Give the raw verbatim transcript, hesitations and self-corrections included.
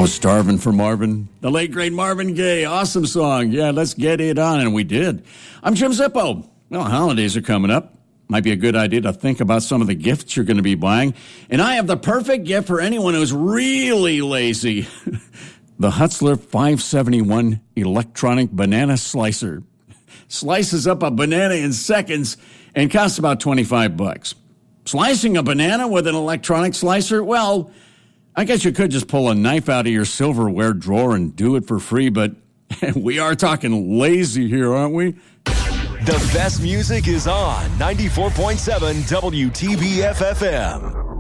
Oh, Starvin' for Marvin. The late, great Marvin Gaye. Awesome song. Yeah, let's get it on. And we did. I'm Jim Zippo. Well, holidays are coming up. Might be a good idea to think about some of the gifts you're going to be buying. And I have the perfect gift for anyone who's really lazy. The Hutzler five seventy-one electronic banana slicer. Slices up a banana in seconds and costs about twenty-five bucks. Slicing a banana with an electronic slicer? Well, I guess you could just pull a knife out of your silverware drawer and do it for free, but we are talking lazy here, aren't we? The best music is on ninety-four point seven W T B F F M.